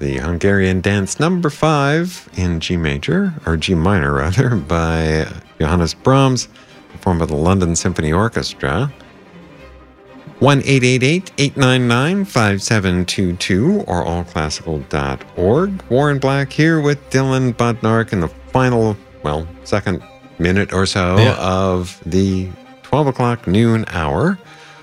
the Hungarian dance number 5 in G major, or G minor rather, by Johannes Brahms, performed by the London Symphony Orchestra. 1-888-899-5722 or allclassical.org. Warren Black here with Dylan Budnark in the final, second minute or so of the 12 o'clock noon hour.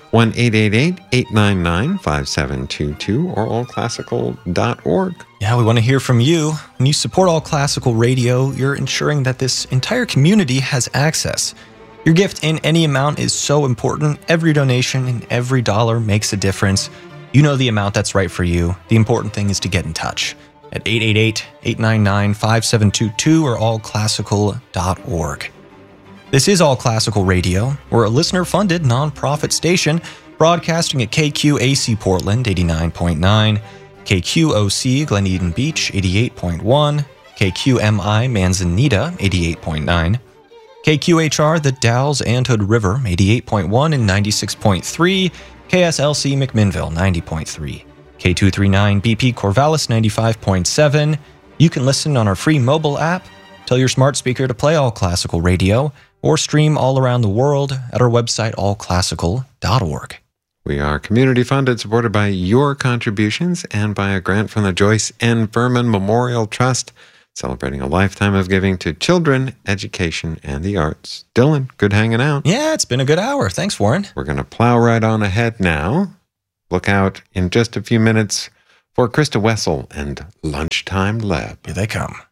1-888-899-5722 or allclassical.org. Yeah, we want to hear from you. When you support All Classical Radio, you're ensuring that this entire community has access. Your gift in any amount is so important. Every donation and every dollar makes a difference. You know the amount that's right for you. The important thing is to get in touch at 888-899-5722 or allclassical.org. This is All Classical Radio. We're a listener-funded nonprofit station broadcasting at KQAC Portland 89.9, KQOC Glen Eden Beach 88.1, KQMI Manzanita 88.9, KQHR The Dalles and Hood River 88.1 and 96.3, KSLC McMinnville 90.3, K239 BP Corvallis 95.7. You can listen on our free mobile app. Tell your smart speaker to play All Classical Radio or stream all around the world at our website allclassical.org. We are community funded, supported by your contributions and by a grant from the Joyce N. Furman Memorial Trust, celebrating a lifetime of giving to children, education, and the arts. Dylan, good hanging out. Yeah, it's been a good hour. Thanks, Warren. We're going to plow right on ahead now. Look out in just a few minutes for Krista Wessel and Lunchtime Lab. Here they come.